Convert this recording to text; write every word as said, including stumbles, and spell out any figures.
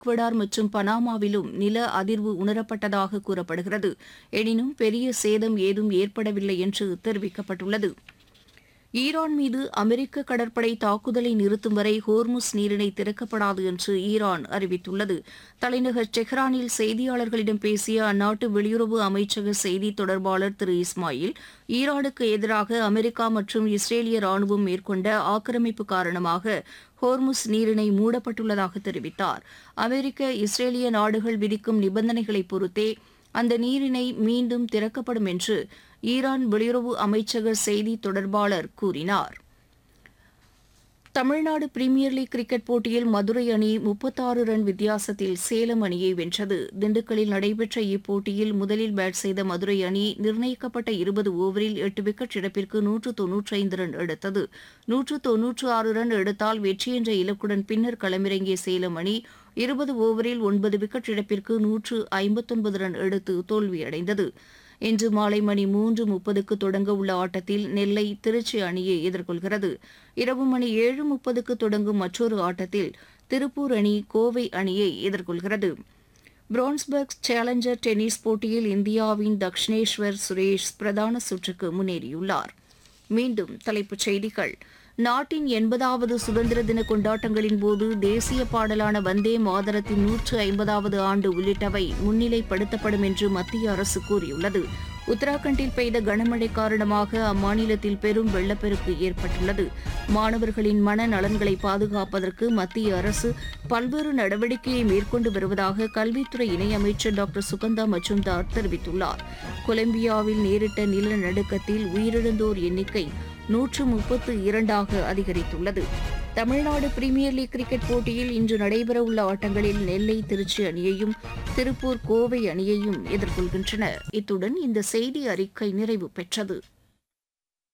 Ecuador மற்றும் பனாமாவிலும் நில அதிர்வு உணரப்பட்டதாக கூறப்படுகிறது. எனினும் பெரிய சேதம் ஏதும் ஏற்படவில்லை என்று தெரிவிக்கப்பட்டுள்ளது. ஈரான் மீது அமெரிக்க கடற்படை தாக்குதலை நிறுத்தும் வரை ஹோர்முஸ் நீரிணை திறக்கப்படாது என்று ஈரான் அறிவித்துள்ளது. தலைநகர் டெஹ்ரானில் செய்தியாளர்களிடம் பேசிய அந்நாட்டு வெளியுறவு அமைச்சக செய்தி தொடர்பாளர் திரு இஸ்மாயில், ஈரானுக்கு எதிராக அமெரிக்கா மற்றும் இஸ்ரேலிய ராணுவம் மேற்கொண்ட ஆக்கிரமிப்பு காரணமாக ஹோர்முஸ் நீரிணை மூடப்பட்டுள்ளதாக தெரிவித்தார். அமெரிக்க இஸ்ரேலிய நாடுகள் விதிக்கும் நிபந்தனைகளை பொறுத்தே அந்த நீரிணை மீண்டும் திறக்கப்படும் என்று ஈரான் வெளியுறவு அமைச்சக செய்தி தொடர்பாளர் கூறினார். தமிழ்நாடு பிரீமியர் லீக் கிரிக்கெட் போட்டியில் மதுரை அணி முப்பத்தாறு ரன் வித்தியாசத்தில் சேலம் அணியை வென்றது. திண்டுக்கல்லில் நடைபெற்ற இப்போட்டியில் முதலில் பேட் செய்த மதுரை அணி நிர்ணயிக்கப்பட்ட இருபது ஓவரில் எட்டு விக்கெட் இழப்பிற்கு நூற்று தொன்னூற்றி ஐந்து ரன் எடுத்தது. நூற்று தொன்னூற்று ஆறு ரன் எடுத்தால் வெற்றி என்ற இலக்குடன் பின்னர் களமிறங்கிய சேலம் அணி இருபது ஓவரில் ஒன்பது விக்கெட் இழப்பிற்கு நூற்று ஐம்பத்தொன்பது ரன் எடுத்து தோல்வியடைந்தது. இன்று மாலை மணி மூன்று முப்பதுக்கு தொடங்க உள்ள ஆட்டத்தில் நெல்லை திருச்சி அணியை எதிர்கொள்கிறது. இரவு மணி ஏழு முப்பதுக்கு தொடங்கும் மற்றொரு ஆட்டத்தில் திருப்பூர் அணி கோவை அணியை எதிர்கொள்கிறது. பிரான்ஸ்பர்க் சேலஞ்சர் டென்னிஸ் போட்டியில் இந்தியாவின் தக்ஷினேஸ்வர் சுரேஷ் பிரதான சுற்றுக்கு முன்னேறியுள்ளார். மீண்டும் தலைப்புச் செய்திகள். நாட்டின் எண்பதாவது சுதந்திர தின கொண்டாட்டங்களின் போது தேசிய பாடலான வந்தே மாதரத்தின் நூற்று ஐம்பதாவது ஆண்டு உள்ளிட்டவை முன்னிலைப்படுத்தப்படும் என்று மத்திய அரசு கூறியுள்ளது. உத்தராகண்டில் பெய்த கனமழை காரணமாக அம்மாநிலத்தில் பெரும் வெள்ளப்பெருக்கு ஏற்பட்டுள்ளது. மாணவர்களின் மன நலன்களை பாதுகாப்பதற்கு மத்திய அரசு பல்வேறு நடவடிக்கையை மேற்கொண்டு வருவதாக கல்வித்துறை இணையமைச்சர் டாக்டர் சுகந்தா மஜும்தார் தெரிவித்துள்ளார். கொலம்பியாவில் நேரிட்ட நிலநடுக்கத்தில் உயிரிழந்தோர் எண்ணிக்கை நூற்று முப்பத்து இரண்டாக அதிகரித்துள்ளது. தமிழ்நாடு பிரீமியர் லீக் கிரிக்கெட் போட்டியில் இன்று நடைபெறவுள்ள ஆட்டங்களில் நெல்லை திருச்சி அணியையும் திருப்பூர் கோவை அணியையும் எதிர்கொள்கின்றன. இத்துடன் இந்த செய்தி அறிக்கை நிறைவு பெற்றது.